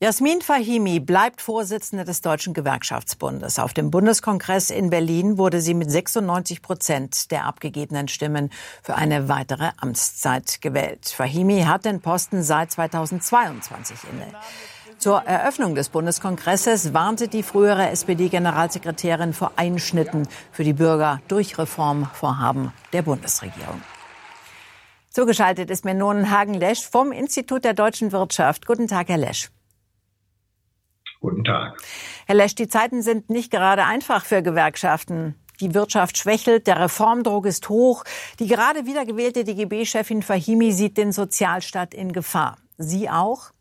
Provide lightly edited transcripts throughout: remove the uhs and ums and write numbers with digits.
Jasmin Fahimi bleibt Vorsitzende des Deutschen Gewerkschaftsbundes. Auf dem Bundeskongress in Berlin wurde sie mit 96% der abgegebenen Stimmen für eine weitere Amtszeit gewählt. Fahimi hat den Posten seit 2022 inne. Zur Eröffnung des Bundeskongresses warnte die frühere SPD-Generalsekretärin vor Einschnitten für die Bürger durch Reformvorhaben der Bundesregierung. Zugeschaltet ist mir nun Hagen Lesch vom Institut der deutschen Wirtschaft. Guten Tag, Herr Lesch. Guten Tag. Herr Lesch, die Zeiten sind nicht gerade einfach für Gewerkschaften. Die Wirtschaft schwächelt, der Reformdruck ist hoch. Die gerade wiedergewählte DGB-Chefin Fahimi sieht den Sozialstaat in Gefahr. Sie auch?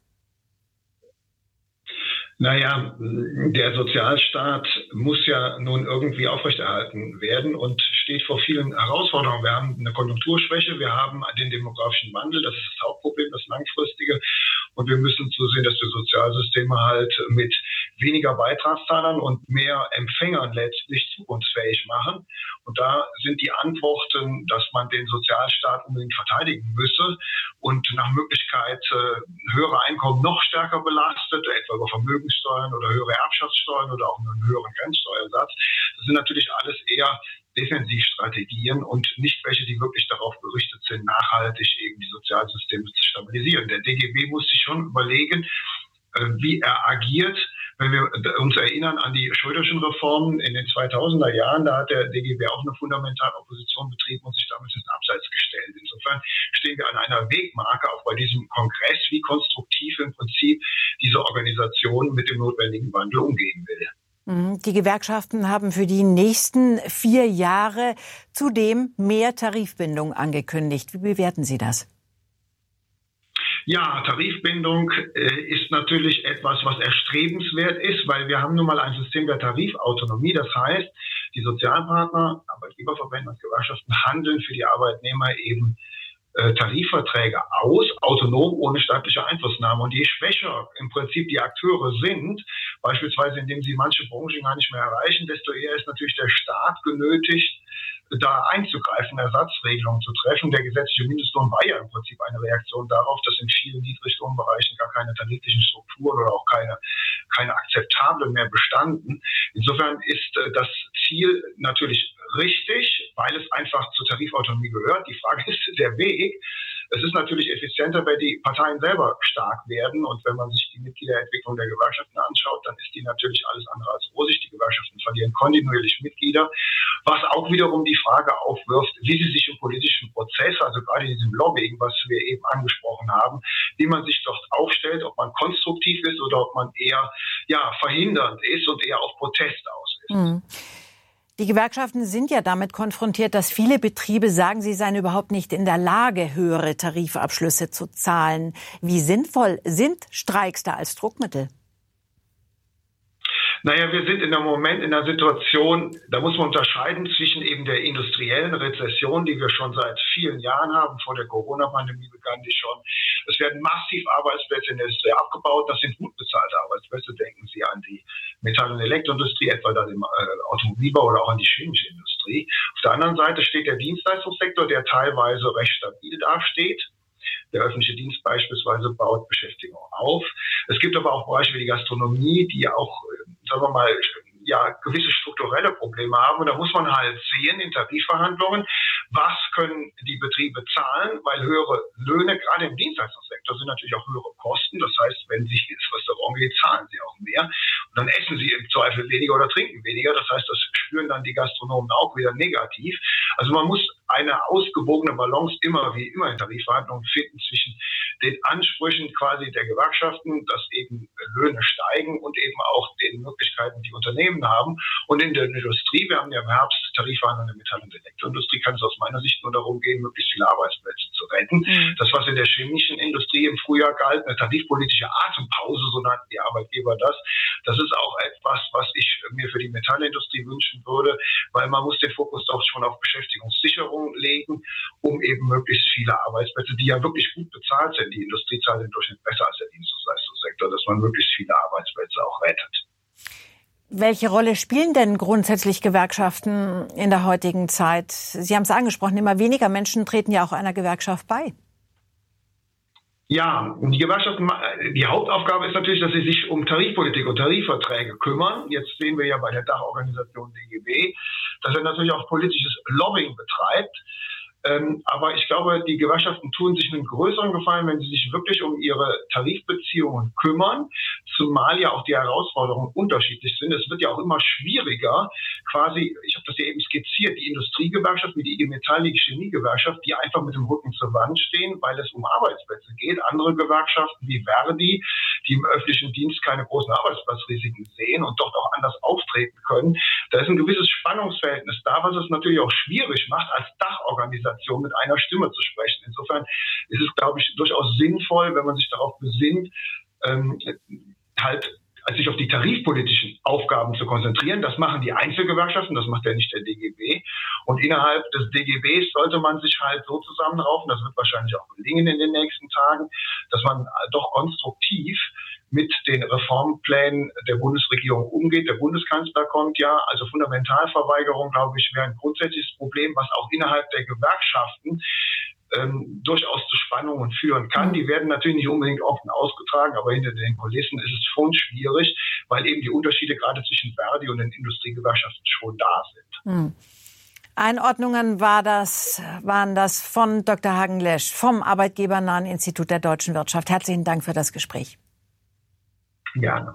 Naja, der Sozialstaat muss ja nun irgendwie aufrechterhalten werden und steht vor vielen Herausforderungen. Wir haben eine Konjunkturschwäche, wir haben den demografischen Wandel, das ist das Hauptproblem, das langfristige. Und wir müssen zusehen, dass wir Sozialsysteme halt mit weniger Beitragszahlern und mehr Empfängern letztlich zukunftsfähig machen. Und da sind die Antworten, dass man den Sozialstaat unbedingt verteidigen müsse und nach Möglichkeit höhere Einkommen noch stärker belastet, etwa über Vermögenssteuern oder höhere Erbschaftssteuern oder auch einen höheren Grenzsteuersatz. Das sind natürlich alles eher Defensivstrategien und nicht welche, die wirklich darauf gerichtet sind, nachhaltig eben die Sozialsysteme zu stabilisieren. Der DGB muss sich schon überlegen, wie er agiert. Wenn wir uns erinnern an die Schröderschen Reformen in den 2000er Jahren, da hat der DGB auch eine fundamentale Opposition betrieben und sich damit ins Abseits gestellt. Insofern stehen wir an einer Wegmarke, auch bei diesem Kongress, wie konstruktiv im Prinzip diese Organisation mit dem notwendigen Wandel umgehen will. Die Gewerkschaften haben für die nächsten 4 Jahre zudem mehr Tarifbindung angekündigt. Wie bewerten Sie das? Ja, Tarifbindung ist natürlich etwas, was erstrebenswert ist, weil wir haben nun mal ein System der Tarifautonomie. Das heißt, die Sozialpartner, Arbeitgeberverbände und Gewerkschaften handeln für die Arbeitnehmer eben Tarifverträge aus, autonom, ohne staatliche Einflussnahme. Und je schwächer im Prinzip die Akteure sind, beispielsweise indem sie manche Branchen gar nicht mehr erreichen, desto eher ist natürlich der Staat genötigt, da einzugreifen, Ersatzregelungen zu treffen. Der gesetzliche Mindestlohn war ja im Prinzip eine Reaktion darauf, dass in vielen Niedriglohnbereichen gar keine tariflichen Strukturen oder auch keine akzeptable mehr bestanden. Insofern ist das Ziel natürlich richtig, weil es einfach zur Tarifautonomie gehört. Die Frage ist der Weg. Es ist natürlich effizienter, wenn die Parteien selber stark werden. Und wenn man sich die Mitgliederentwicklung der Gewerkschaften anschaut, dann ist die natürlich alles andere als rosig. Die Gewerkschaften verlieren kontinuierlich Mitglieder, was auch wiederum die Frage aufwirft, wie sie sich im politischen Prozess, also gerade in diesem Lobbying, was wir eben angesprochen haben, wie man sich dort aufstellt, ob man konstruktiv ist oder ob man eher verhindernd ist und eher auf Protest aus ist. Mhm. Die Gewerkschaften sind ja damit konfrontiert, dass viele Betriebe sagen, sie seien überhaupt nicht in der Lage, höhere Tarifabschlüsse zu zahlen. Wie sinnvoll sind Streiks da als Druckmittel? Naja, wir sind im Moment in einer Situation, da muss man unterscheiden zwischen eben der industriellen Rezession, die wir schon seit vielen Jahren haben. Vor der Corona-Pandemie begann die schon. Es werden massiv Arbeitsplätze in der Industrie abgebaut. Das sind gut bezahlte Arbeitsplätze. Denken Sie an die Metall- und Elektroindustrie, etwa dann im Automobilbau oder auch an die chemische Industrie. Auf der anderen Seite steht der Dienstleistungssektor, der teilweise recht stabil dasteht. Der öffentliche Dienst beispielsweise baut Beschäftigung auf. Es gibt aber auch Bereiche wie die Gastronomie, die auch, sagen wir mal, gewisse strukturelle Probleme haben. Und da muss man halt sehen in Tarifverhandlungen, was können die Betriebe zahlen, weil höhere Löhne, gerade im Dienstleistungssektor, sind natürlich auch höhere Kosten. Das heißt, wenn Sie ins Restaurant gehen, zahlen Sie auch mehr. Und dann essen Sie im Zweifel weniger oder trinken weniger. Das heißt, das spüren dann die Gastronomen auch wieder negativ. Also man muss eine ausgewogene Balance wie immer in Tarifverhandlungen finden zwischen den Ansprüchen quasi der Gewerkschaften, dass eben Löhne steigen und eben auch den Möglichkeiten, die Unternehmen haben. Und in der Industrie, wir haben ja im Herbst Tarifverhandlungen in der Metall- und Elektroindustrie, kann es aus meiner Sicht nur darum gehen, möglichst viele Arbeitsplätze zu retten. Mhm. Das, was in der chemischen Industrie im Frühjahr galt, eine tarifpolitische Atempause, so nannten die Arbeitgeber das ist auch etwas, was ich mir für die Metallindustrie wünschen würde, weil man muss den Fokus doch schon auf Beschäftigungssicherung legen, um eben möglichst viele Arbeitsplätze, die ja wirklich gut bezahlt sind, die Industrie zahlt im Durchschnitt besser als der Dienstleistungssektor, dass man möglichst viele Arbeitsplätze auch rettet. Welche Rolle spielen denn grundsätzlich Gewerkschaften in der heutigen Zeit? Sie haben es angesprochen, immer weniger Menschen treten ja auch einer Gewerkschaft bei. Ja, die Gewerkschaften, die Hauptaufgabe ist natürlich, dass sie sich um Tarifpolitik und Tarifverträge kümmern. Jetzt sehen wir ja bei der Dachorganisation DGB, dass er natürlich auch politisches Lobbying betreibt. Aber ich glaube, die Gewerkschaften tun sich einen größeren Gefallen, wenn sie sich wirklich um ihre Tarifbeziehungen kümmern, zumal ja auch die Herausforderungen unterschiedlich sind. Es wird ja auch immer schwieriger, quasi, ich habe das ja eben skizziert, die Industriegewerkschaft wie die IG Metall, die Chemiegewerkschaft, die einfach mit dem Rücken zur Wand stehen, weil es um Arbeitsplätze geht. Andere Gewerkschaften wie Verdi, die im öffentlichen Dienst keine großen Arbeitsplatzrisiken sehen und dort auch anders auftreten können. Da ist ein gewisses Spannungsverhältnis da, was es natürlich auch schwierig macht, als Dachorganisation mit einer Stimme zu sprechen. Insofern ist es, glaube ich, durchaus sinnvoll, wenn man sich darauf besinnt, sich auf die tarifpolitischen Aufgaben zu konzentrieren. Das machen die Einzelgewerkschaften, das macht ja nicht der DGB. Und innerhalb des DGBs sollte man sich halt so zusammenraufen, das wird wahrscheinlich auch gelingen in den nächsten Tagen, dass man doch konstruktiv mit den Reformplänen der Bundesregierung umgeht. Der Bundeskanzler kommt ja, also Fundamentalverweigerung, glaube ich, wäre ein grundsätzliches Problem, was auch innerhalb der Gewerkschaften durchaus zu Spannungen führen kann. Die werden natürlich nicht unbedingt offen ausgetragen, aber hinter den Kulissen ist es schon schwierig, weil eben die Unterschiede gerade zwischen Verdi und den Industriegewerkschaften schon da sind. Einordnungen waren das von Dr. Hagen-Lesch vom Arbeitgebernahen Institut der deutschen Wirtschaft. Herzlichen Dank für das Gespräch. Gerne.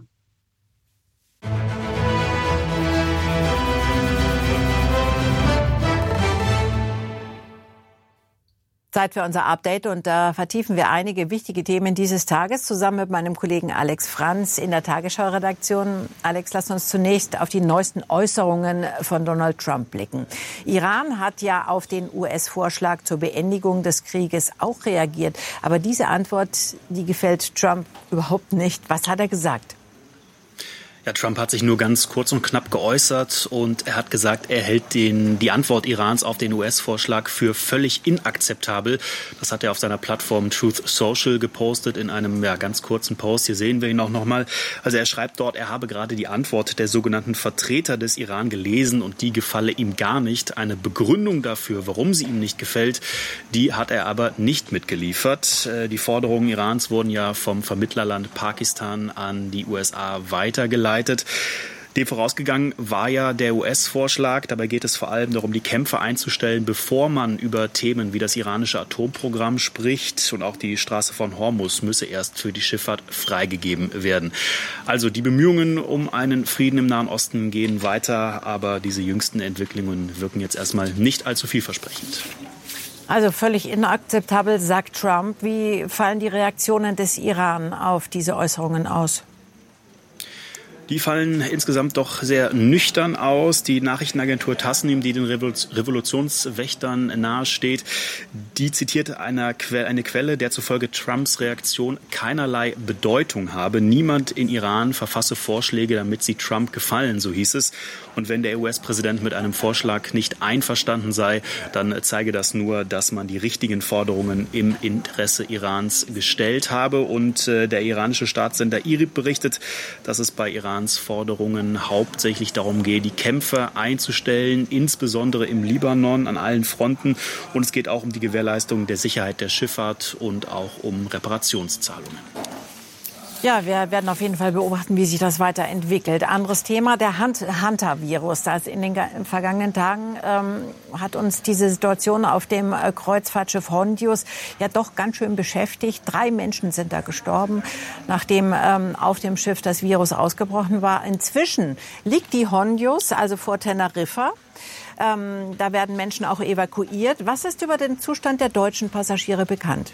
Zeit für unser Update und da vertiefen wir einige wichtige Themen dieses Tages zusammen mit meinem Kollegen Alex Franz in der Tagesschau-Redaktion. Alex, lass uns zunächst auf die neuesten Äußerungen von Donald Trump blicken. Iran hat ja auf den US-Vorschlag zur Beendigung des Krieges auch reagiert. Aber diese Antwort, die gefällt Trump überhaupt nicht. Was hat er gesagt? Ja, Trump hat sich nur ganz kurz und knapp geäußert und er hat gesagt, er hält die Antwort Irans auf den US-Vorschlag für völlig inakzeptabel. Das hat er auf seiner Plattform Truth Social gepostet in einem ganz kurzen Post. Hier sehen wir ihn auch nochmal. Also er schreibt dort, er habe gerade die Antwort der sogenannten Vertreter des Iran gelesen und die gefalle ihm gar nicht. Eine Begründung dafür, warum sie ihm nicht gefällt, die hat er aber nicht mitgeliefert. Die Forderungen Irans wurden ja vom Vermittlerland Pakistan an die USA weitergeleitet. Dem vorausgegangen war ja der US-Vorschlag. Dabei geht es vor allem darum, die Kämpfe einzustellen, bevor man über Themen wie das iranische Atomprogramm spricht. Und auch die Straße von Hormuz müsse erst für die Schifffahrt freigegeben werden. Also die Bemühungen um einen Frieden im Nahen Osten gehen weiter. Aber diese jüngsten Entwicklungen wirken jetzt erstmal nicht allzu vielversprechend. Also völlig inakzeptabel, sagt Trump. Wie fallen die Reaktionen des Iran auf diese Äußerungen aus? Die fallen insgesamt doch sehr nüchtern aus. Die Nachrichtenagentur Tasnim, die den Revolutionswächtern nahesteht, die zitiert eine Quelle, der zufolge Trumps Reaktion keinerlei Bedeutung habe. Niemand in Iran verfasse Vorschläge, damit sie Trump gefallen, so hieß es. Und wenn der US-Präsident mit einem Vorschlag nicht einverstanden sei, dann zeige das nur, dass man die richtigen Forderungen im Interesse Irans gestellt habe. Und der iranische Staatssender IRIB berichtet, dass es bei Irans Forderungen hauptsächlich darum geht, die Kämpfe einzustellen, insbesondere im Libanon an allen Fronten. Und es geht auch um die Gewährleistung der Sicherheit der Schifffahrt und auch um Reparationszahlungen. Ja, wir werden auf jeden Fall beobachten, wie sich das weiterentwickelt. Anderes Thema, der Hunter-Virus. Das in den vergangenen Tagen hat uns diese Situation auf dem Kreuzfahrtschiff Hondius ja doch ganz schön beschäftigt. 3 Menschen sind da gestorben, nachdem auf dem Schiff das Virus ausgebrochen war. Inzwischen liegt die Hondius, also vor Teneriffa. Da werden Menschen auch evakuiert. Was ist über den Zustand der deutschen Passagiere bekannt?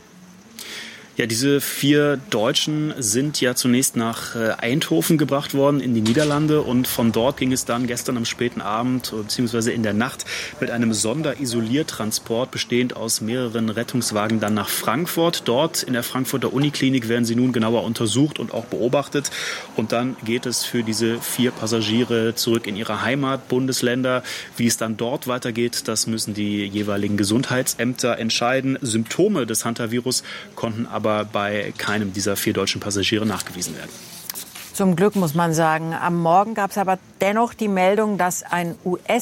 Ja, diese 4 Deutschen sind ja zunächst nach Eindhoven gebracht worden in die Niederlande und von dort ging es dann gestern am späten Abend bzw. in der Nacht mit einem Sonderisoliertransport bestehend aus mehreren Rettungswagen dann nach Frankfurt. Dort in der Frankfurter Uniklinik werden sie nun genauer untersucht und auch beobachtet und dann geht es für diese 4 Passagiere zurück in ihre Heimatbundesländer. Wie es dann dort weitergeht, das müssen die jeweiligen Gesundheitsämter entscheiden. Symptome des Hunter-Virus konnten aber bei keinem dieser 4 deutschen Passagiere nachgewiesen werden. Zum Glück muss man sagen. Am Morgen gab es aber dennoch die Meldung, dass ein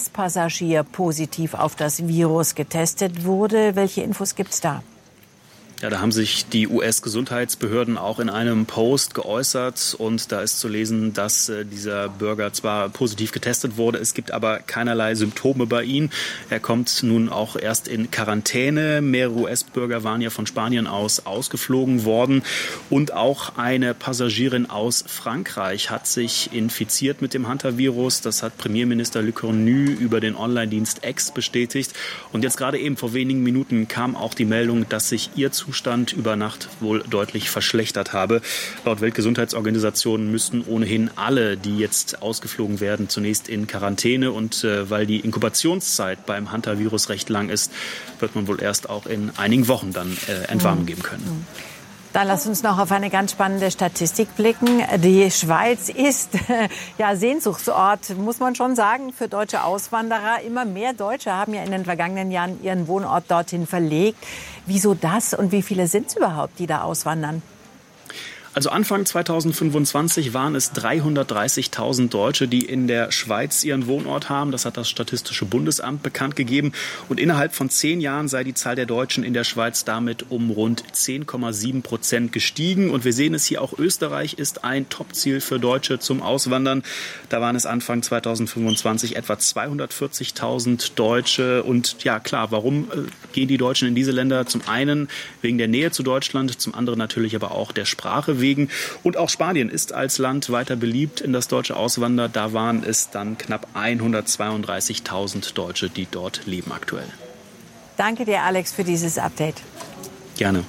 US-Passagier positiv auf das Virus getestet wurde. Welche Infos gibt es da? Ja, da haben sich die US-Gesundheitsbehörden auch in einem Post geäußert und da ist zu lesen, dass dieser Bürger zwar positiv getestet wurde, es gibt aber keinerlei Symptome bei ihm. Er kommt nun auch erst in Quarantäne. Mehrere US-Bürger waren ja von Spanien aus ausgeflogen worden und auch eine Passagierin aus Frankreich hat sich infiziert mit dem Hantavirus. Das hat Premierminister Le Cornu über den Online-Dienst X bestätigt. Und jetzt gerade eben vor wenigen Minuten kam auch die Meldung, dass sich ihr Zustand über Nacht wohl deutlich verschlechtert habe. Laut Weltgesundheitsorganisationen müssten ohnehin alle, die jetzt ausgeflogen werden, zunächst in Quarantäne. Und weil die Inkubationszeit beim Hantavirus recht lang ist, wird man wohl erst auch in einigen Wochen dann Entwarnung geben können. Dann lass uns noch auf eine ganz spannende Statistik blicken. Die Schweiz ist ja Sehnsuchtsort, muss man schon sagen, für deutsche Auswanderer. Immer mehr Deutsche haben ja in den vergangenen Jahren ihren Wohnort dorthin verlegt. Wieso das und wie viele sind es überhaupt, die da auswandern? Also Anfang 2025 waren es 330.000 Deutsche, die in der Schweiz ihren Wohnort haben. Das hat das Statistische Bundesamt bekannt gegeben. Und innerhalb von 10 Jahren sei die Zahl der Deutschen in der Schweiz damit um rund 10,7% gestiegen. Und wir sehen es hier auch, Österreich ist ein Topziel für Deutsche zum Auswandern. Da waren es Anfang 2025 etwa 240.000 Deutsche. Und ja klar, warum gehen die Deutschen in diese Länder? Zum einen wegen der Nähe zu Deutschland, zum anderen natürlich aber auch der Sprache wegen. Und auch Spanien ist als Land weiter beliebt in das deutsche Auswandern. Da waren es dann knapp 132.000 Deutsche, die dort leben aktuell. Danke dir, Alex, für dieses Update. Gerne.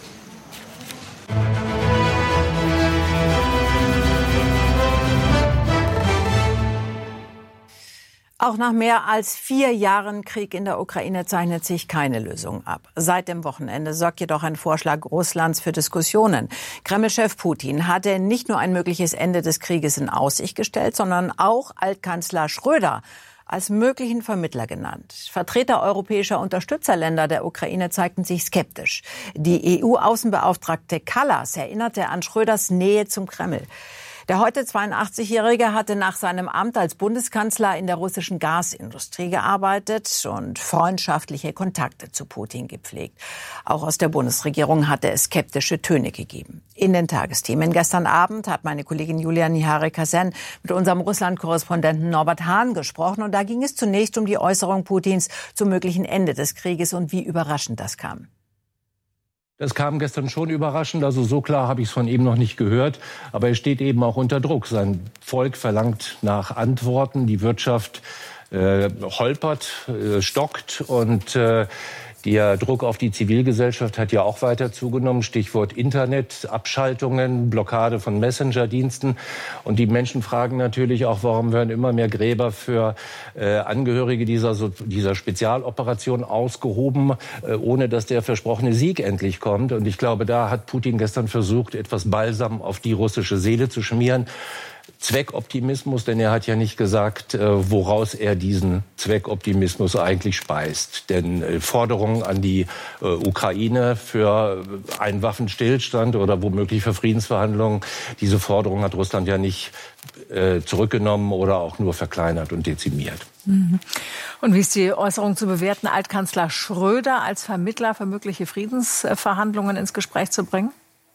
Auch nach mehr als 4 Jahren Krieg in der Ukraine zeichnet sich keine Lösung ab. Seit dem Wochenende sorgt jedoch ein Vorschlag Russlands für Diskussionen. Kreml-Chef Putin hatte nicht nur ein mögliches Ende des Krieges in Aussicht gestellt, sondern auch Altkanzler Schröder als möglichen Vermittler genannt. Vertreter europäischer Unterstützerländer der Ukraine zeigten sich skeptisch. Die EU-Außenbeauftragte Kallas erinnerte an Schröders Nähe zum Kreml. Der heute 82-Jährige hatte nach seinem Amt als Bundeskanzler in der russischen Gasindustrie gearbeitet und freundschaftliche Kontakte zu Putin gepflegt. Auch aus der Bundesregierung hatte es skeptische Töne gegeben. In den Tagesthemen gestern Abend hat meine Kollegin Julia Nihari-Kasen mit unserem Russland-Korrespondenten Norbert Hahn gesprochen. Und da ging es zunächst um die Äußerung Putins zum möglichen Ende des Krieges und wie überraschend das kam. Das kam gestern schon überraschend, also so klar habe ich es von ihm noch nicht gehört. Aber er steht eben auch unter Druck. Sein Volk verlangt nach Antworten. Die Wirtschaft holpert, stockt und der Druck auf die Zivilgesellschaft hat ja auch weiter zugenommen. Stichwort Internet, Abschaltungen, Blockade von Messenger-Diensten. Und die Menschen fragen natürlich auch, warum werden immer mehr Gräber für Angehörige dieser Spezialoperation ausgehoben, ohne dass der versprochene Sieg endlich kommt. Und ich glaube, da hat Putin gestern versucht, etwas Balsam auf die russische Seele zu schmieren. Zweckoptimismus, denn er hat ja nicht gesagt, woraus er diesen Zweckoptimismus eigentlich speist. Denn Forderungen an die Ukraine für einen Waffenstillstand oder womöglich für Friedensverhandlungen, diese Forderung hat Russland ja nicht zurückgenommen oder auch nur verkleinert und dezimiert. Und wie ist die Äußerung zu bewerten, Altkanzler Schröder als Vermittler für mögliche Friedensverhandlungen ins Gespräch zu bringen?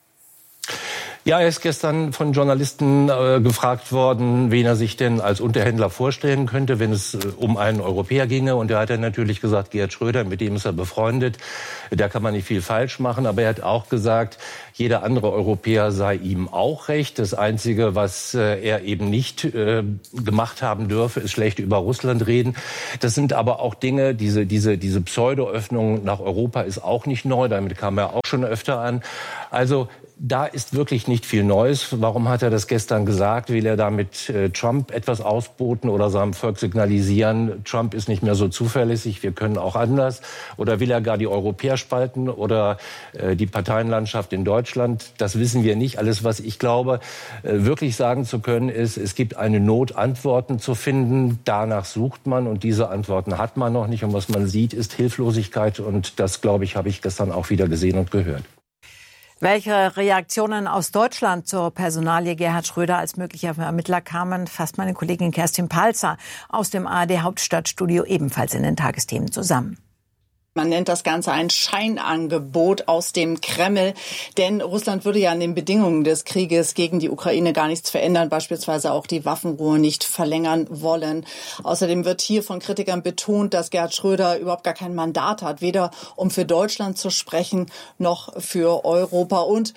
Ja, er ist gestern von Journalisten gefragt worden, wen er sich denn als Unterhändler vorstellen könnte, wenn es um einen Europäer ginge. Und da hat er natürlich gesagt, Gerhard Schröder, mit dem ist er befreundet. Da kann man nicht viel falsch machen. Aber er hat auch gesagt, jeder andere Europäer sei ihm auch recht. Das Einzige, was er eben nicht gemacht haben dürfe, ist schlecht über Russland reden. Das sind aber auch Dinge, diese Pseudo-Öffnung nach Europa ist auch nicht neu. Damit kam er auch schon öfter an. Also da ist wirklich nicht viel Neues. Warum hat er das gestern gesagt? Will er damit Trump etwas ausboten oder seinem Volk signalisieren, Trump ist nicht mehr so zuverlässig, wir können auch anders? Oder will er gar die Europäer spalten oder die Parteienlandschaft in Deutschland? Das wissen wir nicht. Alles, was ich glaube, wirklich sagen zu können, ist, es gibt eine Not, Antworten zu finden. Danach sucht man und diese Antworten hat man noch nicht. Und was man sieht, ist Hilflosigkeit. Und das, glaube ich, habe ich gestern auch wieder gesehen und gehört. Welche Reaktionen aus Deutschland zur Personalie Gerhard Schröder als möglicher Vermittler kamen, fasst meine Kollegin Kerstin Palzer aus dem ARD Hauptstadtstudio ebenfalls in den Tagesthemen zusammen. Man nennt das Ganze ein Scheinangebot aus dem Kreml, denn Russland würde ja an den Bedingungen des Krieges gegen die Ukraine gar nichts verändern, beispielsweise auch die Waffenruhe nicht verlängern wollen. Außerdem wird hier von Kritikern betont, dass Gerhard Schröder überhaupt gar kein Mandat hat, weder um für Deutschland zu sprechen noch für Europa. Und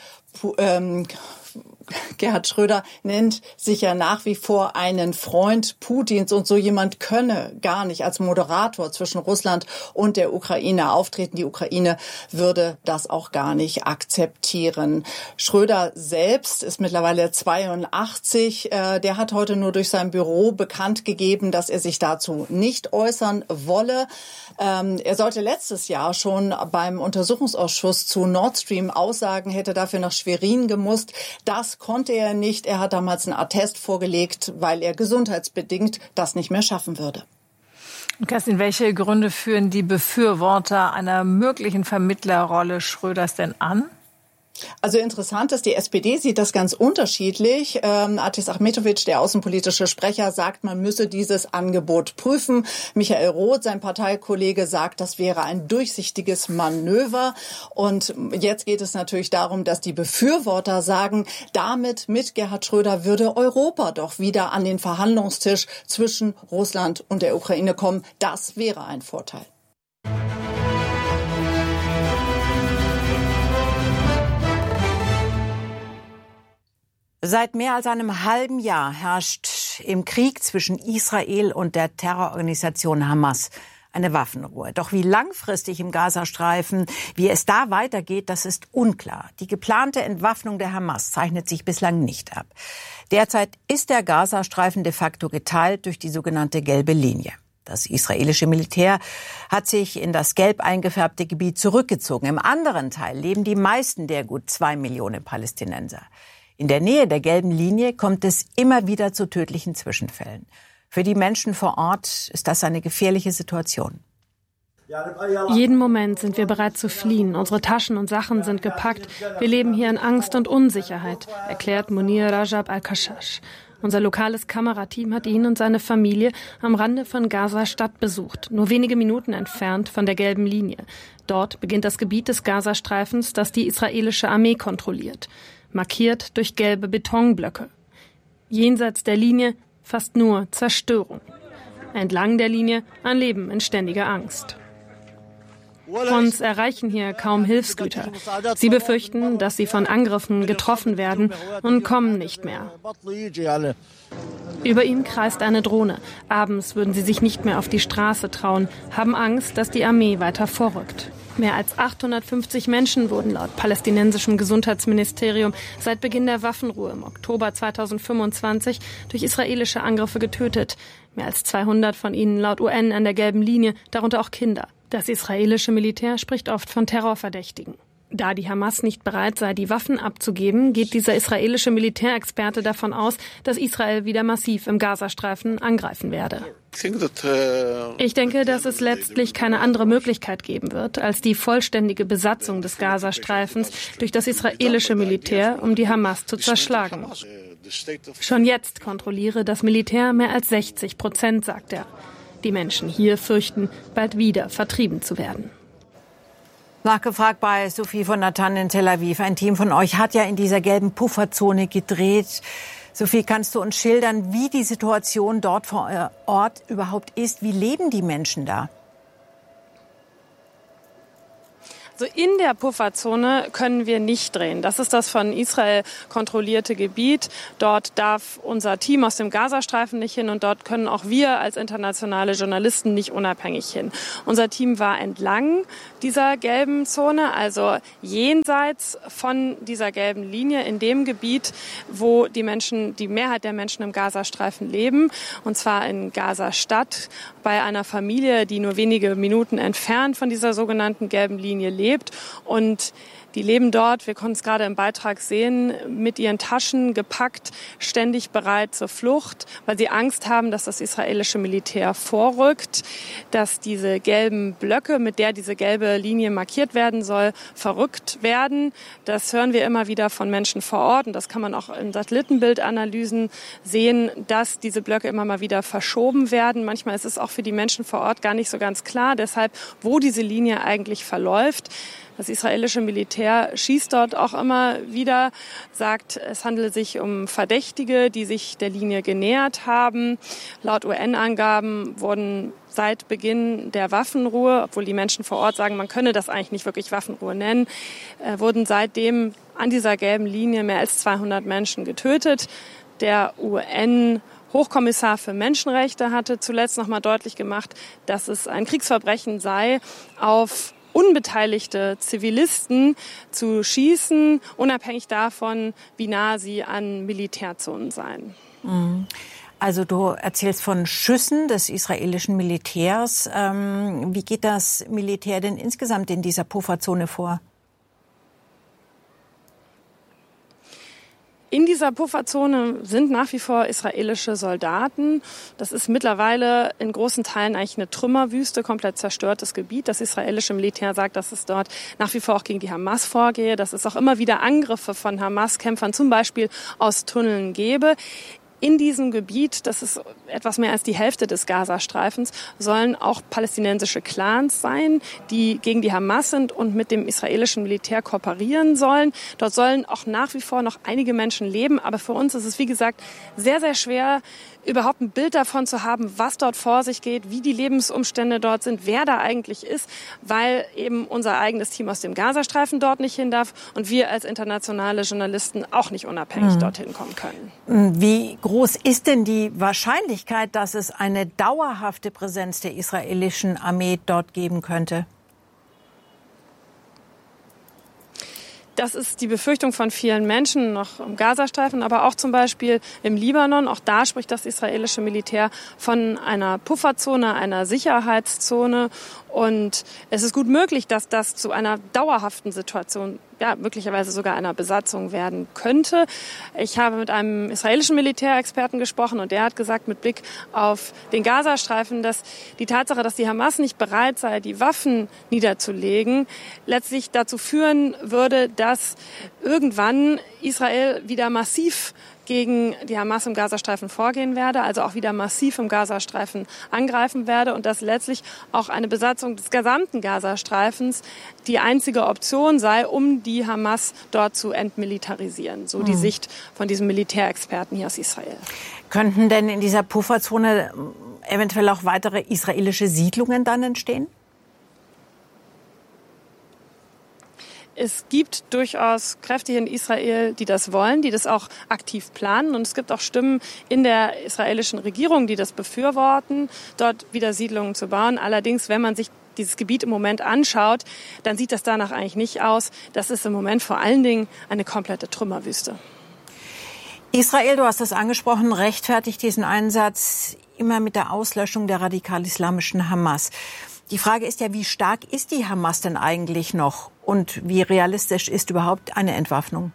Gerhard Schröder nennt sich ja nach wie vor einen Freund Putins und so jemand könne gar nicht als Moderator zwischen Russland und der Ukraine auftreten. Die Ukraine würde das auch gar nicht akzeptieren. Schröder selbst ist mittlerweile 82. Der hat heute nur durch sein Büro bekannt gegeben, dass er sich dazu nicht äußern wolle. Er sollte letztes Jahr schon beim Untersuchungsausschuss zu Nord Stream aussagen, hätte dafür nach Schwerin gemusst. Das konnte er nicht. Er hat damals einen Attest vorgelegt, weil er gesundheitsbedingt das nicht mehr schaffen würde. Kerstin, welche Gründe führen die Befürworter einer möglichen Vermittlerrolle Schröders denn an? Also interessant ist, die SPD sieht das ganz unterschiedlich. Atis Achmetovic, der außenpolitische Sprecher, sagt, man müsse dieses Angebot prüfen. Michael Roth, sein Parteikollege, sagt, das wäre ein durchsichtiges Manöver. Und jetzt geht es natürlich darum, dass die Befürworter sagen, damit mit Gerhard Schröder würde Europa doch wieder an den Verhandlungstisch zwischen Russland und der Ukraine kommen. Das wäre ein Vorteil. Seit mehr als einem halben Jahr herrscht im Krieg zwischen Israel und der Terrororganisation Hamas eine Waffenruhe. Doch wie langfristig im Gazastreifen, wie es da weitergeht, das ist unklar. Die geplante Entwaffnung der Hamas zeichnet sich bislang nicht ab. Derzeit ist der Gazastreifen de facto geteilt durch die sogenannte gelbe Linie. Das israelische Militär hat sich in das gelb eingefärbte Gebiet zurückgezogen. Im anderen Teil leben die meisten der gut 2 Millionen Palästinenser. In der Nähe der gelben Linie kommt es immer wieder zu tödlichen Zwischenfällen. Für die Menschen vor Ort ist das eine gefährliche Situation. Jeden Moment sind wir bereit zu fliehen. Unsere Taschen und Sachen sind gepackt. Wir leben hier in Angst und Unsicherheit, erklärt Munir Rajab al-Kashash. Unser lokales Kamerateam hat ihn und seine Familie am Rande von Gaza-Stadt besucht, nur wenige Minuten entfernt von der gelben Linie. Dort beginnt das Gebiet des Gazastreifens, das die israelische Armee kontrolliert, markiert durch gelbe Betonblöcke. Jenseits der Linie fast nur Zerstörung. Entlang der Linie ein Leben in ständiger Angst. Uns erreichen hier kaum Hilfsgüter. Sie befürchten, dass sie von Angriffen getroffen werden und kommen nicht mehr. Über ihnen kreist eine Drohne. Abends würden sie sich nicht mehr auf die Straße trauen, haben Angst, dass die Armee weiter vorrückt. Mehr als 850 Menschen wurden laut palästinensischem Gesundheitsministerium seit Beginn der Waffenruhe im Oktober 2025 durch israelische Angriffe getötet. Mehr als 200 von ihnen laut UN an der gelben Linie, darunter auch Kinder. Das israelische Militär spricht oft von Terrorverdächtigen. Da die Hamas nicht bereit sei, die Waffen abzugeben, geht dieser israelische Militärexperte davon aus, dass Israel wieder massiv im Gazastreifen angreifen werde. Ich denke, dass es letztlich keine andere Möglichkeit geben wird, als die vollständige Besatzung des Gazastreifens durch das israelische Militär, um die Hamas zu zerschlagen. Schon jetzt kontrolliere das Militär mehr als 60%, sagt er. Die Menschen hier fürchten, bald wieder vertrieben zu werden. Nachgefragt bei Sophie von Natan in Tel Aviv. Ein Team von euch hat ja in dieser gelben Pufferzone gedreht. Sophie, kannst du uns schildern, wie die Situation dort vor Ort überhaupt ist? Wie leben die Menschen da? Also in der Pufferzone können wir nicht drehen. Das ist das von Israel kontrollierte Gebiet. Dort darf unser Team aus dem Gazastreifen nicht hin und dort können auch wir als internationale Journalisten nicht unabhängig hin. Unser Team war entlang dieser gelben Zone, also jenseits von dieser gelben Linie in dem Gebiet, wo die Mehrheit der Menschen im Gazastreifen leben, und zwar in Gaza-Stadt bei einer Familie, die nur wenige Minuten entfernt von dieser sogenannten gelben Linie lebt. Und Die leben dort, wir konnten es gerade im Beitrag sehen, mit ihren Taschen gepackt, ständig bereit zur Flucht, weil sie Angst haben, dass das israelische Militär vorrückt, dass diese gelben Blöcke, mit der diese gelbe Linie markiert werden soll, verrückt werden. Das hören wir immer wieder von Menschen vor Ort und das kann man auch in Satellitenbildanalysen sehen, dass diese Blöcke immer mal wieder verschoben werden. Manchmal ist es auch für die Menschen vor Ort gar nicht so ganz klar, deshalb, wo diese Linie eigentlich verläuft. Das israelische Militär schießt dort auch immer wieder, sagt, es handele sich um Verdächtige, die sich der Linie genähert haben. Laut UN-Angaben wurden seit Beginn der Waffenruhe, obwohl die Menschen vor Ort sagen, man könne das eigentlich nicht wirklich Waffenruhe nennen, wurden seitdem an dieser gelben Linie mehr als 200 Menschen getötet. Der UN-Hochkommissar für Menschenrechte hatte zuletzt noch mal deutlich gemacht, dass es ein Kriegsverbrechen sei, auf unbeteiligte Zivilisten zu schießen, unabhängig davon, wie nah sie an Militärzonen seien. Also du erzählst von Schüssen des israelischen Militärs. Wie geht das Militär denn insgesamt in dieser Pufferzone vor? In dieser Pufferzone sind nach wie vor israelische Soldaten. Das ist mittlerweile in großen Teilen eigentlich eine Trümmerwüste, komplett zerstörtes Gebiet. Das israelische Militär sagt, dass es dort nach wie vor auch gegen die Hamas vorgehe, dass es auch immer wieder Angriffe von Hamas-Kämpfern zum Beispiel aus Tunneln gebe. In diesem Gebiet, das ist etwas mehr als die Hälfte des Gazastreifens, sollen auch palästinensische Clans sein, die gegen die Hamas sind und mit dem israelischen Militär kooperieren sollen. Dort sollen auch nach wie vor noch einige Menschen leben. Aber für uns ist es, wie gesagt, sehr, sehr schwer, überhaupt ein Bild davon zu haben, was dort vor sich geht, wie die Lebensumstände dort sind, wer da eigentlich ist, weil eben unser eigenes Team aus dem Gazastreifen dort nicht hin darf und wir als internationale Journalisten auch nicht unabhängig dorthin kommen können. Wie groß ist denn die Wahrscheinlichkeit, dass es eine dauerhafte Präsenz der israelischen Armee dort geben könnte? Das ist die Befürchtung von vielen Menschen noch im Gazastreifen, aber auch zum Beispiel im Libanon. Auch da spricht das israelische Militär von einer Pufferzone, einer Sicherheitszone. Und es ist gut möglich, dass das zu einer dauerhaften Situation, ja, möglicherweise sogar einer Besatzung werden könnte. Ich habe mit einem israelischen Militärexperten gesprochen und der hat gesagt, mit Blick auf den Gazastreifen, dass die Tatsache, dass die Hamas nicht bereit sei, die Waffen niederzulegen, letztlich dazu führen würde, dass irgendwann Israel wieder massiv gegen die Hamas im Gazastreifen vorgehen werde, also auch wieder massiv im Gazastreifen angreifen werde und dass letztlich auch eine Besatzung des gesamten Gazastreifens die einzige Option sei, um die Hamas dort zu entmilitarisieren. So die Sicht von diesem Militärexperten hier aus Israel. Könnten denn in dieser Pufferzone eventuell auch weitere israelische Siedlungen dann entstehen? Es gibt durchaus Kräfte hier in Israel, die das wollen, die das auch aktiv planen. Und es gibt auch Stimmen in der israelischen Regierung, die das befürworten, dort wieder Siedlungen zu bauen. Allerdings, wenn man sich dieses Gebiet im Moment anschaut, dann sieht das danach eigentlich nicht aus. Das ist im Moment vor allen Dingen eine komplette Trümmerwüste. Israel, du hast das angesprochen, rechtfertigt diesen Einsatz immer mit der Auslöschung der radikal-islamischen Hamas. Die Frage ist ja, wie stark ist die Hamas denn eigentlich noch und wie realistisch ist überhaupt eine Entwaffnung?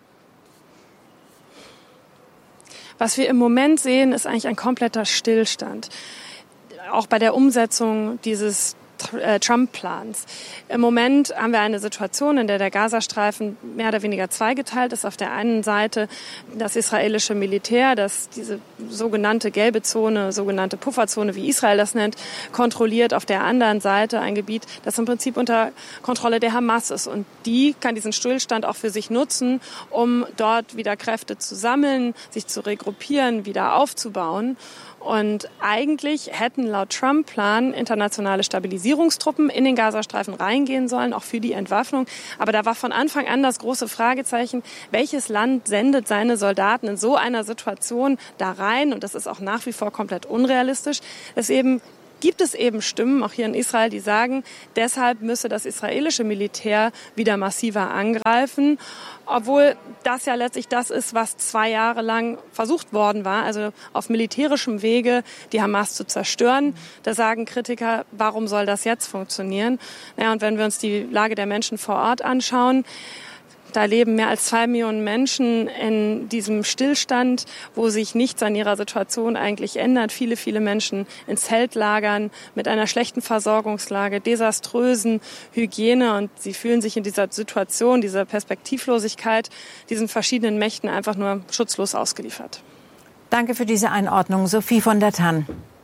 Was wir im Moment sehen, ist eigentlich ein kompletter Stillstand. Auch bei der Umsetzung dieses Trump-Plans. Im Moment haben wir eine Situation, in der der Gazastreifen mehr oder weniger zweigeteilt ist. Auf der einen Seite das israelische Militär, das diese sogenannte gelbe Zone, sogenannte Pufferzone, wie Israel das nennt, kontrolliert. Auf der anderen Seite ein Gebiet, das im Prinzip unter Kontrolle der Hamas ist. Und die kann diesen Stillstand auch für sich nutzen, um dort wieder Kräfte zu sammeln, sich zu regruppieren, wieder aufzubauen. Und eigentlich hätten laut Trump-Plan internationale Stabilisierungstruppen in den Gazastreifen reingehen sollen, auch für die Entwaffnung. Aber da war von Anfang an das große Fragezeichen, welches Land sendet seine Soldaten in so einer Situation da rein? Und das ist auch nach wie vor komplett unrealistisch, dass eben gibt es eben Stimmen, auch hier in Israel, die sagen, deshalb müsse das israelische Militär wieder massiver angreifen, obwohl das ja letztlich das ist, was 2 Jahre lang versucht worden war, also auf militärischem Wege die Hamas zu zerstören. Da sagen Kritiker, warum soll das jetzt funktionieren? Naja, und wenn wir uns die Lage der Menschen vor Ort anschauen, da leben mehr als 2 Millionen Menschen in diesem Stillstand, wo sich nichts an ihrer Situation eigentlich ändert. Viele, viele Menschen in Zeltlagern mit einer schlechten Versorgungslage, desaströsen Hygiene. Und sie fühlen sich in dieser Situation, dieser Perspektivlosigkeit, diesen verschiedenen Mächten einfach nur schutzlos ausgeliefert. Danke für diese Einordnung, Sophie von der Tann.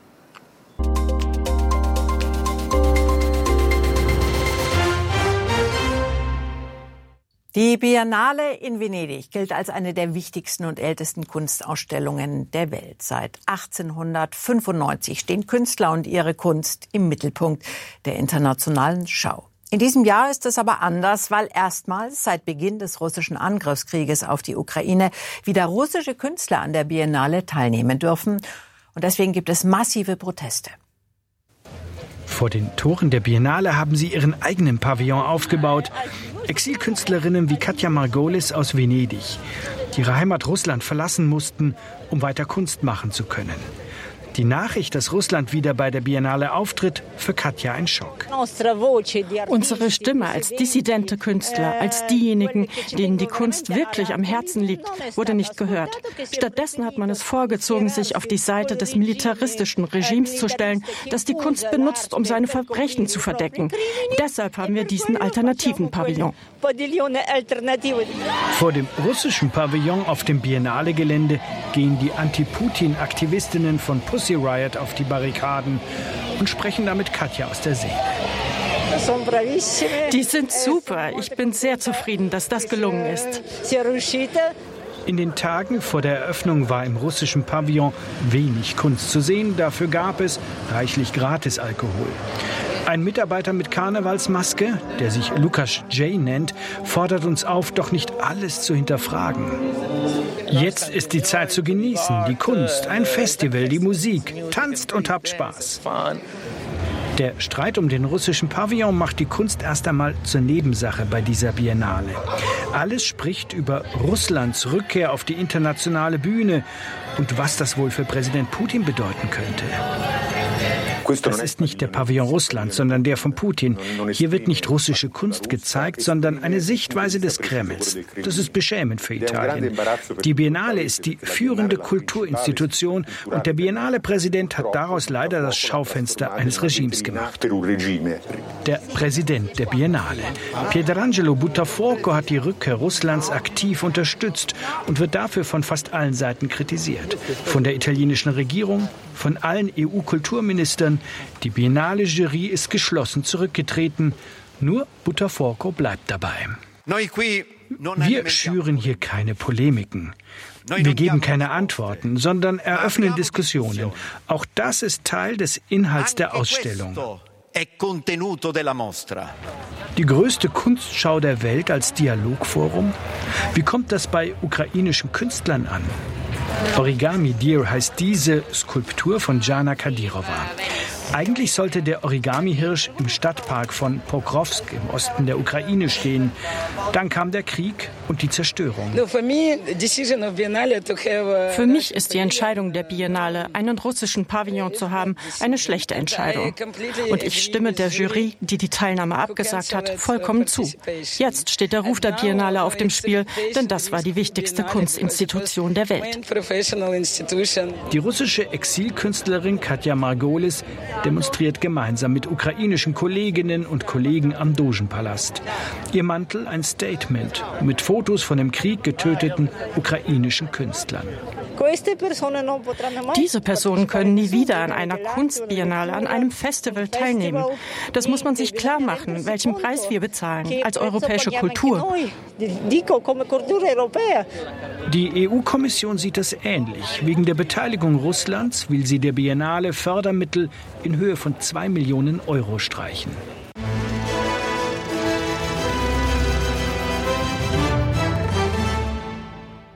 Die Biennale in Venedig gilt als eine der wichtigsten und ältesten Kunstausstellungen der Welt. Seit 1895 stehen Künstler und ihre Kunst im Mittelpunkt der internationalen Schau. In diesem Jahr ist es aber anders, weil erstmals seit Beginn des russischen Angriffskrieges auf die Ukraine wieder russische Künstler an der Biennale teilnehmen dürfen. Und deswegen gibt es massive Proteste. Vor den Toren der Biennale haben sie ihren eigenen Pavillon aufgebaut. Exilkünstlerinnen wie Katja Margolis aus Venedig, die ihre Heimat Russland verlassen mussten, um weiter Kunst machen zu können. Die Nachricht, dass Russland wieder bei der Biennale auftritt, für Katja ein Schock. Unsere Stimme als dissidente Künstler, als diejenigen, denen die Kunst wirklich am Herzen liegt, wurde nicht gehört. Stattdessen hat man es vorgezogen, sich auf die Seite des militaristischen Regimes zu stellen, das die Kunst benutzt, um seine Verbrechen zu verdecken. Deshalb haben wir diesen alternativen Pavillon. Vor dem russischen Pavillon auf dem Biennale-Gelände gehen die Anti-Putin-Aktivistinnen von Pussy Riot auf die Barrikaden und sprechen damit Katja aus der Seele. Die sind super. Ich bin sehr zufrieden, dass das gelungen ist. In den Tagen vor der Eröffnung war im russischen Pavillon wenig Kunst zu sehen. Dafür gab es reichlich Gratisalkohol. Ein Mitarbeiter mit Karnevalsmaske, der sich Lukas J. nennt, fordert uns auf, doch nicht alles zu hinterfragen. Jetzt ist die Zeit zu genießen, die Kunst, ein Festival, die Musik. Tanzt und habt Spaß. Der Streit um den russischen Pavillon macht die Kunst erst einmal zur Nebensache bei dieser Biennale. Alles spricht über Russlands Rückkehr auf die internationale Bühne und was das wohl für Präsident Putin bedeuten könnte. Das ist nicht der Pavillon Russlands, sondern der von Putin. Hier wird nicht russische Kunst gezeigt, sondern eine Sichtweise des Kremls. Das ist beschämend für Italien. Die Biennale ist die führende Kulturinstitution und der Biennale-Präsident hat daraus leider das Schaufenster eines Regimes gemacht. Der Präsident der Biennale, Pietrangelo Buttafuoco, hat die Rückkehr Russlands aktiv unterstützt und wird dafür von fast allen Seiten kritisiert. Von der italienischen Regierung, von allen EU-Kulturministern. Die Biennale-Jury ist geschlossen zurückgetreten. Nur Buttafuoco bleibt dabei. Wir schüren hier keine Polemiken. Wir geben keine Antworten, sondern eröffnen Diskussionen. Auch das ist Teil des Inhalts der Ausstellung. Die größte Kunstschau der Welt als Dialogforum? Wie kommt das bei ukrainischen Künstlern an? Origami Deer heißt diese Skulptur von Jana Kadyrova. Eigentlich sollte der Origami-Hirsch im Stadtpark von Pokrovsk im Osten der Ukraine stehen. Dann kam der Krieg und die Zerstörung. Für mich ist die Entscheidung der Biennale, einen russischen Pavillon zu haben, eine schlechte Entscheidung. Und ich stimme der Jury, die die Teilnahme abgesagt hat, vollkommen zu. Jetzt steht der Ruf der Biennale auf dem Spiel, denn das war die wichtigste Kunstinstitution der Welt. Die russische Exilkünstlerin Katja Margolis demonstriert gemeinsam mit ukrainischen Kolleginnen und Kollegen am Dogenpalast. Ihr Mantel ein Statement mit Fotos von im Krieg getöteten ukrainischen Künstlern. Diese Personen können nie wieder an einer Kunstbiennale, an einem Festival teilnehmen. Das muss man sich klar machen, welchen Preis wir bezahlen als europäische Kultur. Die EU-Kommission sieht das ähnlich. Wegen der Beteiligung Russlands will sie der Biennale Fördermittel in Höhe von 2 Millionen Euro streichen.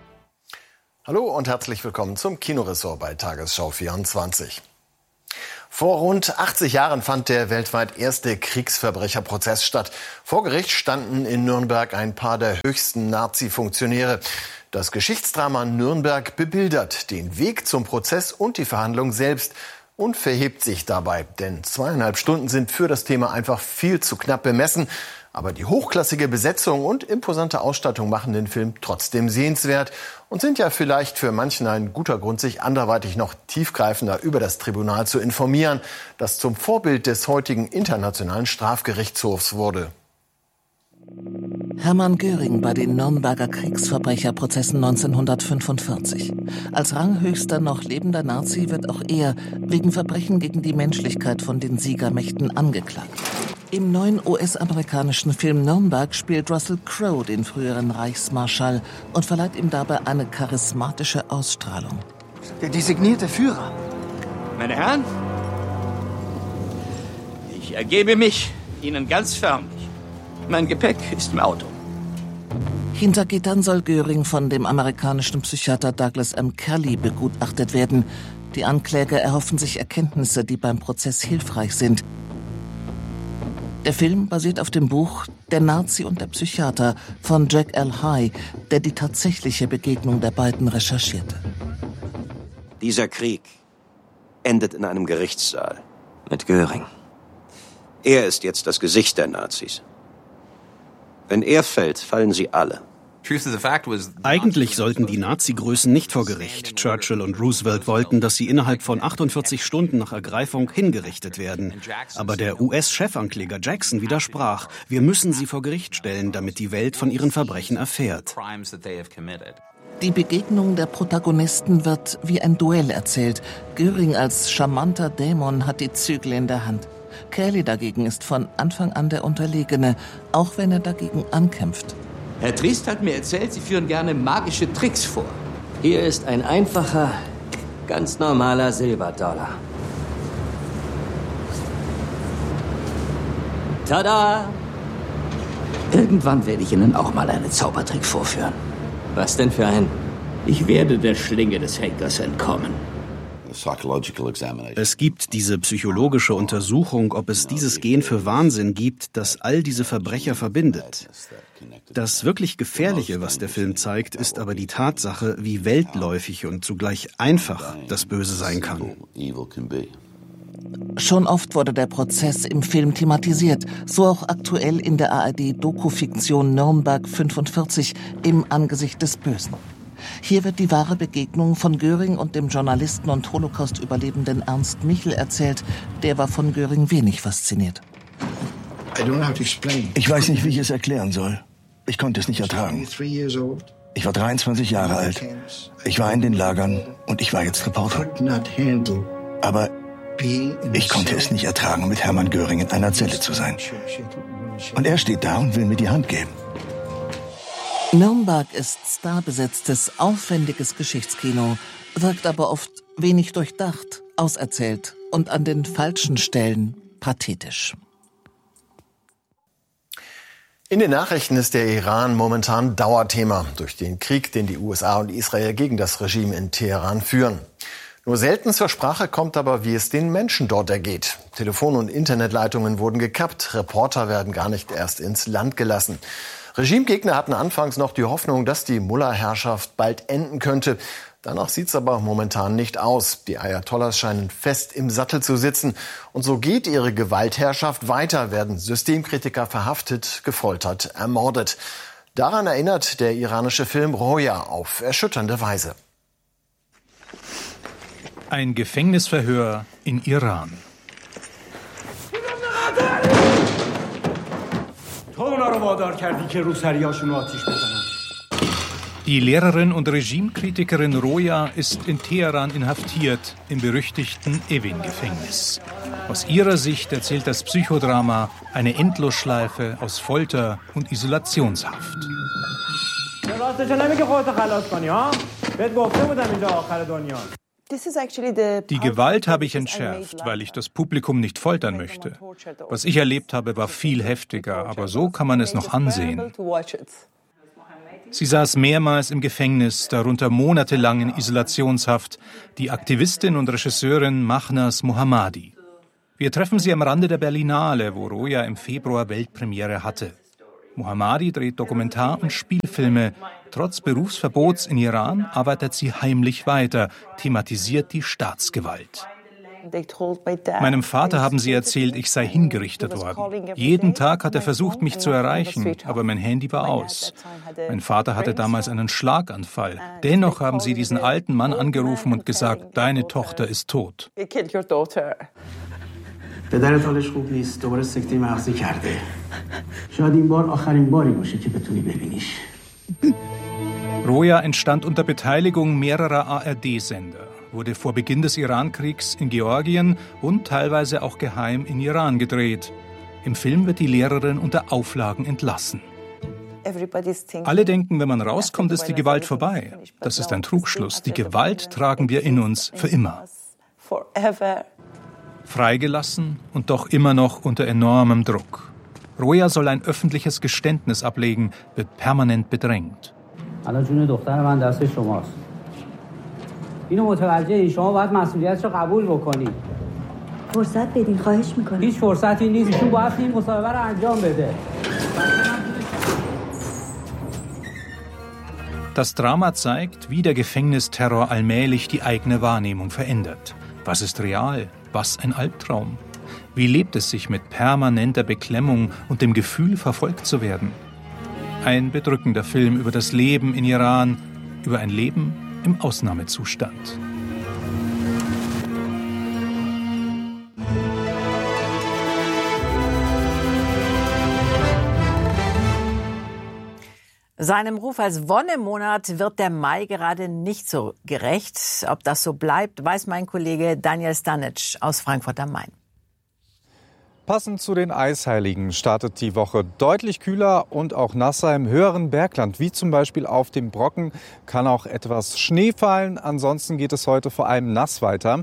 Hallo und herzlich willkommen zum Kinoressort bei Tagesschau 24. Vor rund 80 Jahren fand der weltweit erste Kriegsverbrecherprozess statt. Vor Gericht standen in Nürnberg ein paar der höchsten Nazi-Funktionäre. Das Geschichtsdrama Nürnberg bebildert den Weg zum Prozess und die Verhandlung selbst und verhebt sich dabei. Denn 2,5 Stunden sind für das Thema einfach viel zu knapp bemessen. Aber die hochklassige Besetzung und imposante Ausstattung machen den Film trotzdem sehenswert und sind ja vielleicht für manchen ein guter Grund, sich anderweitig noch tiefgreifender über das Tribunal zu informieren, das zum Vorbild des heutigen Internationalen Strafgerichtshofs wurde. Hermann Göring bei den Nürnberger Kriegsverbrecherprozessen 1945. Als ranghöchster noch lebender Nazi wird auch er wegen Verbrechen gegen die Menschlichkeit von den Siegermächten angeklagt. Im neuen US-amerikanischen Film Nürnberg spielt Russell Crowe den früheren Reichsmarschall und verleiht ihm dabei eine charismatische Ausstrahlung. Der designierte Führer. Meine Herren, ich ergebe mich Ihnen ganz förmlich. Mein Gepäck ist im Auto. Hinter Gittern soll Göring von dem amerikanischen Psychiater Douglas M. Kelly begutachtet werden. Die Ankläger erhoffen sich Erkenntnisse, die beim Prozess hilfreich sind. Der Film basiert auf dem Buch Der Nazi und der Psychiater von Jack L. High, der die tatsächliche Begegnung der beiden recherchierte. Dieser Krieg endet in einem Gerichtssaal mit Göring. Er ist jetzt das Gesicht der Nazis. Wenn er fällt, fallen sie alle. Eigentlich sollten die Nazi-Größen nicht vor Gericht. Churchill und Roosevelt wollten, dass sie innerhalb von 48 Stunden nach Ergreifung hingerichtet werden. Aber der US-Chefankläger Jackson widersprach. Wir müssen sie vor Gericht stellen, damit die Welt von ihren Verbrechen erfährt. Die Begegnung der Protagonisten wird wie ein Duell erzählt. Göring als charmanter Dämon hat die Zügel in der Hand. Kelly dagegen ist von Anfang an der Unterlegene, auch wenn er dagegen ankämpft. Herr Triest hat mir erzählt, Sie führen gerne magische Tricks vor. Hier ist ein einfacher, ganz normaler Silberdollar. Tada! Irgendwann werde ich Ihnen auch mal einen Zaubertrick vorführen. Was denn für ein? Ich werde der Schlinge des Henkers entkommen. Es gibt diese psychologische Untersuchung, ob es dieses Gen für Wahnsinn gibt, das all diese Verbrecher verbindet. Das wirklich Gefährliche, was der Film zeigt, ist aber die Tatsache, wie weltläufig und zugleich einfach das Böse sein kann. Schon oft wurde der Prozess im Film thematisiert, so auch aktuell in der ARD-Dokufiktion Nürnberg 45 im Angesicht des Bösen. Hier wird die wahre Begegnung von Göring und dem Journalisten und Holocaust-Überlebenden Ernst Michel erzählt. Der war von Göring wenig fasziniert. Ich weiß nicht, wie ich es erklären soll. Ich konnte es nicht ertragen. Ich war 23 Jahre alt. Ich war in den Lagern und ich war jetzt Reporter. Aber ich konnte es nicht ertragen, mit Hermann Göring in einer Zelle zu sein. Und er steht da und will mir die Hand geben. Nürnberg ist starbesetztes, aufwendiges Geschichtskino, wirkt aber oft wenig durchdacht, auserzählt und an den falschen Stellen pathetisch. In den Nachrichten ist der Iran momentan Dauerthema durch den Krieg, den die USA und Israel gegen das Regime in Teheran führen. Nur selten zur Sprache kommt aber, wie es den Menschen dort ergeht. Telefon- und Internetleitungen wurden gekappt, Reporter werden gar nicht erst ins Land gelassen. Regimegegner hatten anfangs noch die Hoffnung, dass die Mullah-Herrschaft bald enden könnte. Danach sieht's aber momentan nicht aus. Die Ayatollahs scheinen fest im Sattel zu sitzen. Und so geht ihre Gewaltherrschaft weiter, werden Systemkritiker verhaftet, gefoltert, ermordet. Daran erinnert der iranische Film Roja auf erschütternde Weise. Ein Gefängnisverhör in Iran. Die Lehrerin und Regimekritikerin Roja ist in Teheran inhaftiert, im berüchtigten Evin-Gefängnis. Aus ihrer Sicht erzählt das Psychodrama eine Endlosschleife aus Folter und Isolationshaft. Die Gewalt habe ich entschärft, weil ich das Publikum nicht foltern möchte. Was ich erlebt habe, war viel heftiger, aber so kann man es noch ansehen. Sie saß mehrmals im Gefängnis, darunter monatelang in Isolationshaft, die Aktivistin und Regisseurin Mahnaz Mohammadi. Wir treffen sie am Rande der Berlinale, wo Roja im Februar Weltpremiere hatte. Mohammadi dreht Dokumentar- und Spielfilme. Trotz Berufsverbots in Iran arbeitet sie heimlich weiter, thematisiert die Staatsgewalt. Meinem Vater haben sie erzählt, ich sei hingerichtet worden. Jeden Tag hat er versucht, mich zu erreichen, aber mein Handy war aus. Mein Vater hatte damals einen Schlaganfall. Dennoch haben sie diesen alten Mann angerufen und gesagt, deine Tochter ist tot. پدرت حالش خوب نیست. دوباره سکته مغزی کرده. شاید این بار آخرین باری باشه که بتونی ببینیش. Roja entstand unter Beteiligung mehrerer ARD-Sender, wurde vor Beginn des Irankriegs in Georgien und teilweise auch geheim in Iran gedreht. Im Film wird die Lehrerin unter Auflagen entlassen. Alle denken, wenn man rauskommt, ist die Gewalt vorbei. Das ist ein Trugschluss. Die Gewalt tragen wir in uns für immer. Freigelassen und doch immer noch unter enormem Druck. Roja soll ein öffentliches Geständnis ablegen, wird permanent bedrängt. Das Drama zeigt, wie der Gefängnisterror allmählich die eigene Wahrnehmung verändert. Was ist real? Was ein Albtraum? Wie lebt es sich mit permanenter Beklemmung und dem Gefühl, verfolgt zu werden? Ein bedrückender Film über das Leben in Iran, über ein Leben im Ausnahmezustand. Seinem Ruf als Wonnemonat wird der Mai gerade nicht so gerecht. Ob das so bleibt, weiß mein Kollege Daniel Stanic aus Frankfurt am Main. Passend zu den Eisheiligen startet die Woche deutlich kühler und auch nasser im höheren Bergland, wie zum Beispiel auf dem Brocken, kann auch etwas Schnee fallen. Ansonsten geht es heute vor allem nass weiter,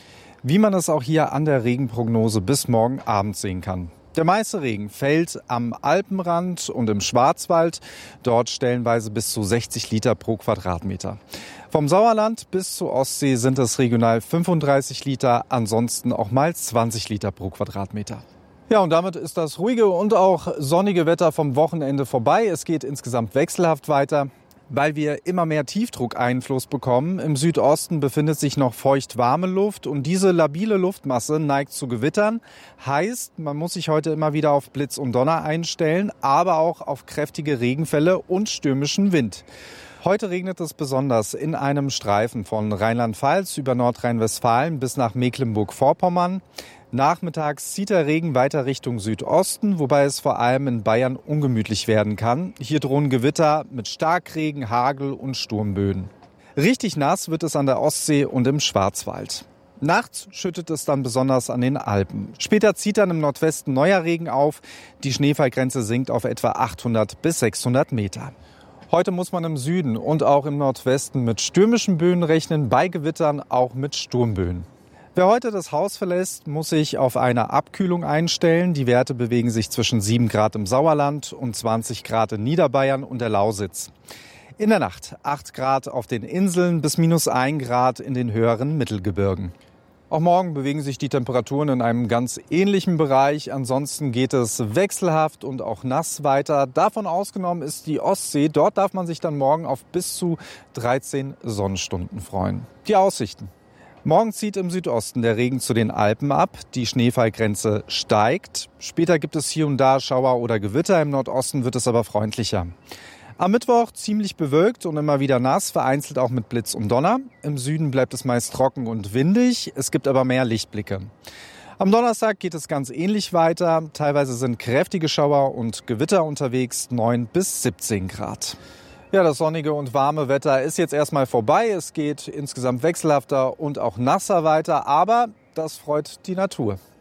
wie man es auch hier an der Regenprognose bis morgen Abend sehen kann. Der meiste Regen fällt am Alpenrand und im Schwarzwald, dort stellenweise bis zu 60 Liter pro Quadratmeter. Vom Sauerland bis zur Ostsee sind es regional 35 Liter, ansonsten auch mal 20 Liter pro Quadratmeter. Ja, und damit ist das ruhige und auch sonnige Wetter vom Wochenende vorbei. Es geht insgesamt wechselhaft weiter, weil wir immer mehr Tiefdruckeinfluss bekommen. Im Südosten befindet sich noch feucht-warme Luft und diese labile Luftmasse neigt zu Gewittern. Heißt, man muss sich heute immer wieder auf Blitz und Donner einstellen, aber auch auf kräftige Regenfälle und stürmischen Wind. Heute regnet es besonders in einem Streifen von Rheinland-Pfalz über Nordrhein-Westfalen bis nach Mecklenburg-Vorpommern. Nachmittags zieht der Regen weiter Richtung Südosten, wobei es vor allem in Bayern ungemütlich werden kann. Hier drohen Gewitter mit Starkregen, Hagel und Sturmböen. Richtig nass wird es an der Ostsee und im Schwarzwald. Nachts schüttet es dann besonders an den Alpen. Später zieht dann im Nordwesten neuer Regen auf. Die Schneefallgrenze sinkt auf etwa 800 bis 600 Meter. Heute muss man im Süden und auch im Nordwesten mit stürmischen Böen rechnen, bei Gewittern auch mit Sturmböen. Wer heute das Haus verlässt, muss sich auf eine Abkühlung einstellen. Die Werte bewegen sich zwischen 7 Grad im Sauerland und 20 Grad in Niederbayern und der Lausitz. In der Nacht 8 Grad auf den Inseln bis -1 Grad in den höheren Mittelgebirgen. Auch morgen bewegen sich die Temperaturen in einem ganz ähnlichen Bereich. Ansonsten geht es wechselhaft und auch nass weiter. Davon ausgenommen ist die Ostsee. Dort darf man sich dann morgen auf bis zu 13 Sonnenstunden freuen. Die Aussichten. Morgen zieht im Südosten der Regen zu den Alpen ab. Die Schneefallgrenze steigt. Später gibt es hier und da Schauer oder Gewitter. Im Nordosten wird es aber freundlicher. Am Mittwoch ziemlich bewölkt und immer wieder nass, vereinzelt auch mit Blitz und Donner. Im Süden bleibt es meist trocken und windig. Es gibt aber mehr Lichtblicke. Am Donnerstag geht es ganz ähnlich weiter. Teilweise sind kräftige Schauer und Gewitter unterwegs, 9 bis 17 Grad. Ja, das sonnige und warme Wetter ist jetzt erstmal vorbei. Es geht insgesamt wechselhafter und auch nasser weiter, aber das freut die Natur.